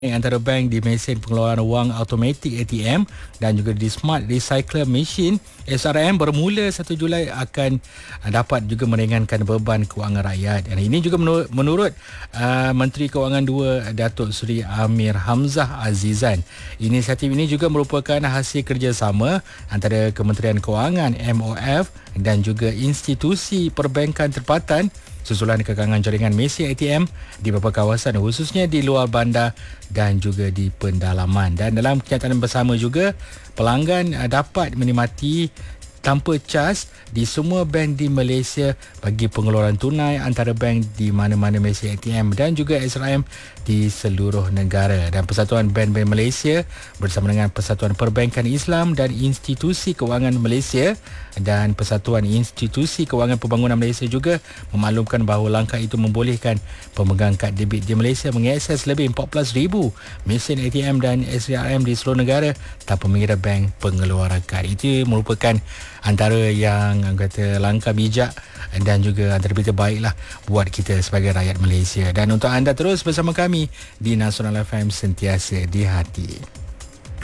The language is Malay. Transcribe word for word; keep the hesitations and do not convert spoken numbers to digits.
antara bank di mesin pengeluaran wang automatik A T M dan juga di Smart Recycler Machine S R M bermula satu Julai akan dapat juga meringankan beban kewangan rakyat. Dan ini juga menurut, menurut uh, Menteri Kewangan dua Datuk Seri Amir Hamzah Azizan. Inisiatif ini juga merupakan hasil kerjasama antara Kementerian Kewangan M O F dan juga institusi perbankan tempatan susulan kekangan jaringan mesin A T M di beberapa kawasan khususnya di luar bandar dan juga di pendalaman. Dan dalam kenyataan bersama juga, pelanggan dapat menikmati tanpa cas di semua bank di Malaysia bagi pengeluaran tunai antara bank di mana-mana mesin A T M dan juga S R M di seluruh negara. Dan Persatuan Bank-Bank Malaysia bersama dengan Persatuan Perbankan Islam dan Institusi Kewangan Malaysia dan Persatuan Institusi Kewangan Pembangunan Malaysia juga memaklumkan bahawa langkah itu membolehkan pemegang kad debit di Malaysia mengakses lebih empat belas ribu mesin A T M dan S R M di seluruh negara tanpa mengira bank pengeluaran kad. Itu merupakan antara yang kata langkah bijak dan juga antara berita baiklah buat kita sebagai rakyat Malaysia. Dan untuk anda terus bersama kami di Nasional F M, sentiasa di hati.